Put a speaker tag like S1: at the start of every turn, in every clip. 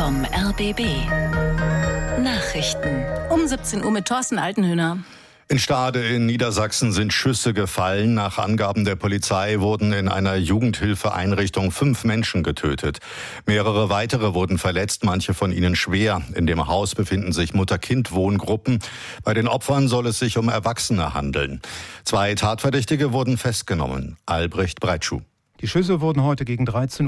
S1: vom RBB. Nachrichten.
S2: Um 17 Uhr mit Thorsten Altenhöhner.
S3: In Stade in Niedersachsen sind Schüsse gefallen. Nach Angaben der Polizei wurden in einer Jugendhilfeeinrichtung 5 Menschen getötet. Mehrere weitere wurden verletzt, manche von ihnen schwer. In dem Haus befinden sich Mutter-Kind-Wohngruppen. Bei den Opfern soll es sich um Erwachsene handeln. 2 Tatverdächtige wurden festgenommen. Albrecht Breitschuh.
S4: Die Schüsse wurden heute gegen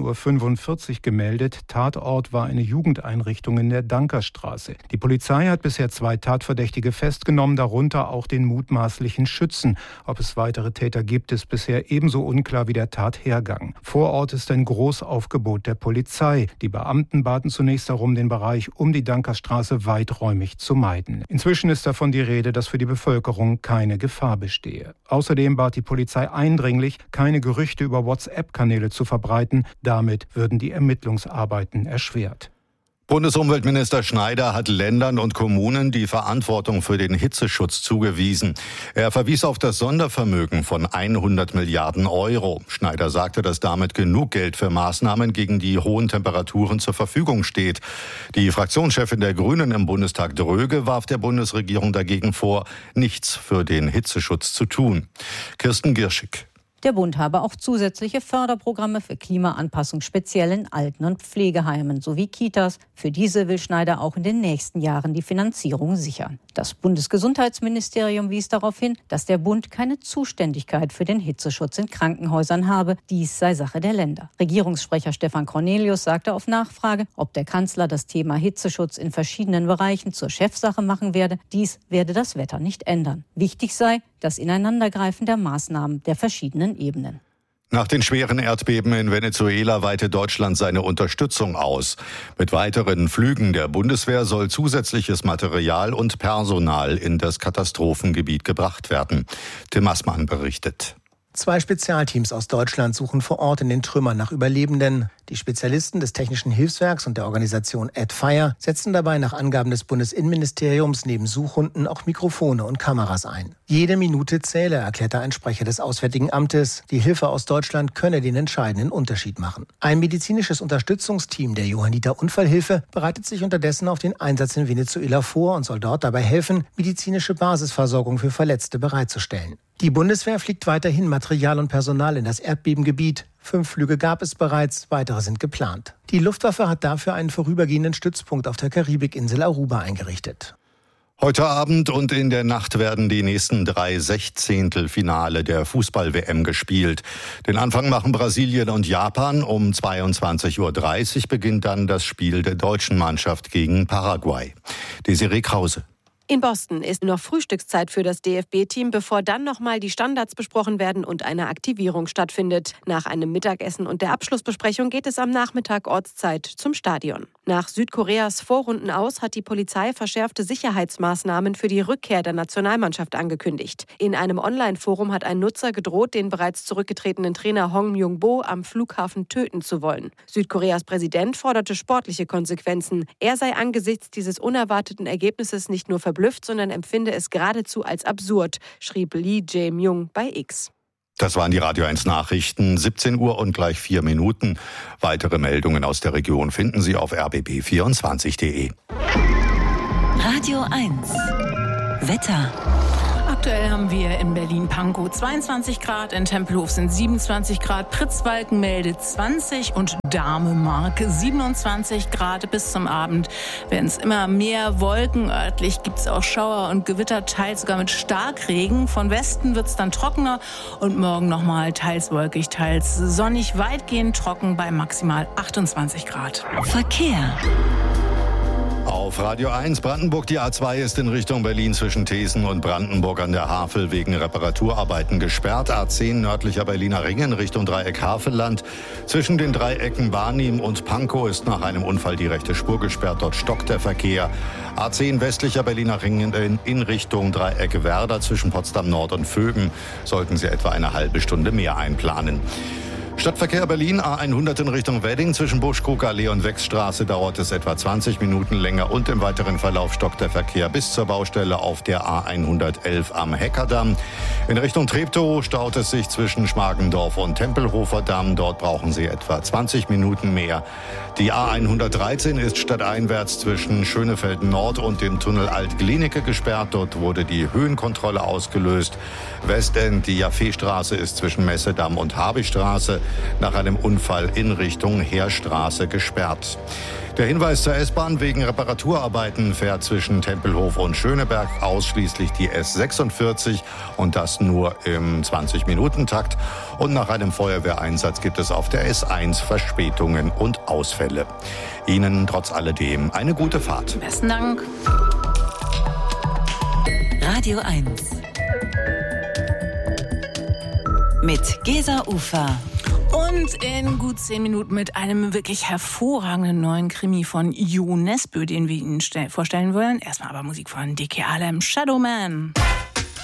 S4: 13.45 Uhr gemeldet. Tatort war eine Jugendeinrichtung in der Dankerstraße. Die Polizei hat bisher 2 Tatverdächtige festgenommen, darunter auch den mutmaßlichen Schützen. Ob es weitere Täter gibt, ist bisher ebenso unklar wie der Tathergang. Vor Ort ist ein Großaufgebot der Polizei. Die Beamten baten zunächst darum, den Bereich um die Dankerstraße weiträumig zu meiden. Inzwischen ist davon die Rede, dass für die Bevölkerung keine Gefahr bestehe. Außerdem bat die Polizei eindringlich, keine Gerüchte über WhatsApp-Kanäle zu verbreiten. Damit würden die Ermittlungsarbeiten erschwert.
S3: Bundesumweltminister Schneider hat Ländern und Kommunen die Verantwortung für den Hitzeschutz zugewiesen. Er verwies auf das Sondervermögen von 100 Milliarden Euro. Schneider sagte, dass damit genug Geld für Maßnahmen gegen die hohen Temperaturen zur Verfügung steht. Die Fraktionschefin der Grünen im Bundestag, Dröge, warf der Bundesregierung dagegen vor, nichts für den Hitzeschutz zu tun. Kirsten Girschig.
S5: Der Bund habe auch zusätzliche Förderprogramme für Klimaanpassung speziell in Alten- und Pflegeheimen sowie Kitas. Für diese will Schneider auch in den nächsten Jahren die Finanzierung sichern. Das Bundesgesundheitsministerium wies darauf hin, dass der Bund keine Zuständigkeit für den Hitzeschutz in Krankenhäusern habe. Dies sei Sache der Länder. Regierungssprecher Stefan Cornelius sagte auf Nachfrage, ob der Kanzler das Thema Hitzeschutz in verschiedenen Bereichen zur Chefsache machen werde. Dies werde das Wetter nicht ändern. Wichtig sei das Ineinandergreifen der Maßnahmen der verschiedenen Ebenen.
S3: Nach den schweren Erdbeben in Venezuela weitet Deutschland seine Unterstützung aus. Mit weiteren Flügen der Bundeswehr soll zusätzliches Material und Personal in das Katastrophengebiet gebracht werden. Tim Assmann berichtet.
S6: 2 Spezialteams aus Deutschland suchen vor Ort in den Trümmern nach Überlebenden. Die Spezialisten des Technischen Hilfswerks und der Organisation AdFire setzen dabei nach Angaben des Bundesinnenministeriums neben Suchhunden auch Mikrofone und Kameras ein. Jede Minute zähle, erklärte ein Sprecher des Auswärtigen Amtes. Die Hilfe aus Deutschland könne den entscheidenden Unterschied machen. Ein medizinisches Unterstützungsteam der Johanniter Unfallhilfe bereitet sich unterdessen auf den Einsatz in Venezuela vor und soll dort dabei helfen, medizinische Basisversorgung für Verletzte bereitzustellen. Die Bundeswehr fliegt weiterhin Material und Personal in das Erdbebengebiet. 5 Flüge gab es bereits, weitere sind geplant. Die Luftwaffe hat dafür einen vorübergehenden Stützpunkt auf der Karibikinsel Aruba eingerichtet.
S3: Heute Abend und in der Nacht werden die nächsten 3 Sechzehntelfinale der Fußball-WM gespielt. Den Anfang machen Brasilien und Japan. Um 22:30 Uhr beginnt dann das Spiel der deutschen Mannschaft gegen Paraguay. Desiree Krause.
S7: In Boston ist noch Frühstückszeit für das DFB-Team, bevor dann nochmal die Standards besprochen werden und eine Aktivierung stattfindet. Nach einem Mittagessen und der Abschlussbesprechung geht es am Nachmittag Ortszeit zum Stadion. Nach Südkoreas Vorrunden aus hat die Polizei verschärfte Sicherheitsmaßnahmen für die Rückkehr der Nationalmannschaft angekündigt. In einem Online-Forum hat ein Nutzer gedroht, den bereits zurückgetretenen Trainer Hong Myung-bo am Flughafen töten zu wollen. Südkoreas Präsident forderte sportliche Konsequenzen. Er sei angesichts dieses unerwarteten Ergebnisses nicht nur verblüfft, sondern empfinde es geradezu als absurd, schrieb Lee Jae-myung bei X.
S3: Das waren die Radio 1 Nachrichten, 17 Uhr und gleich 4 Minuten. Weitere Meldungen aus der Region finden Sie auf rbb24.de.
S1: Radio 1 Wetter.
S2: Aktuell haben wir in Berlin-Pankow 22 Grad, in Tempelhof sind 27 Grad, Pritzwalken meldet 20 und Dahme-Mark 27 Grad. Bis zum Abend werden es immer mehr Wolken. Örtlich gibt es auch Schauer und Gewitter, teils sogar mit Starkregen. Von Westen wird es dann trockener und morgen nochmal teils wolkig, teils sonnig, weitgehend trocken bei maximal 28 Grad.
S1: Verkehr.
S3: Auf Radio 1 Brandenburg, die A2 ist in Richtung Berlin zwischen Thesen und Brandenburg an der Havel wegen Reparaturarbeiten gesperrt. A10 nördlicher Berliner Ring in Richtung Dreieck Havelland. Zwischen den Dreiecken Barnim und Pankow ist nach einem Unfall die rechte Spur gesperrt. Dort stockt der Verkehr. A10 westlicher Berliner Ring in Richtung Dreieck Werder zwischen Potsdam Nord und Vögen. Sollten Sie etwa eine halbe Stunde mehr einplanen. Stadtverkehr Berlin, A100 in Richtung Wedding. Zwischen Buschkruger-Allee und Wechsstraße dauert es etwa 20 Minuten länger und im weiteren Verlauf stockt der Verkehr bis zur Baustelle auf der A111 am Heckerdamm. In Richtung Treptow staut es sich zwischen Schmargendorf und Tempelhofer Damm. Dort brauchen Sie etwa 20 Minuten mehr. Die A113 ist stadteinwärts zwischen Schönefeld Nord und dem Tunnel Alt-Glienicke gesperrt. Dort wurde die Höhenkontrolle ausgelöst. Westend, die Jaffeestraße ist zwischen Messedamm und Habichstraße nach einem Unfall in Richtung Heerstraße gesperrt. Der Hinweis zur S-Bahn: wegen Reparaturarbeiten fährt zwischen Tempelhof und Schöneberg ausschließlich die S46 und das nur im 20-Minuten-Takt. Und nach einem Feuerwehreinsatz gibt es auf der S1 Verspätungen und Ausfälle. Ihnen trotz alledem eine gute Fahrt.
S2: Besten Dank.
S1: Radio 1 mit Gesa Ufer.
S2: Und in gut 10 Minuten mit einem wirklich hervorragenden neuen Krimi von Jo Nesbø, den wir Ihnen vorstellen wollen. Erstmal aber Musik von Dickie Alem, Shadow Man.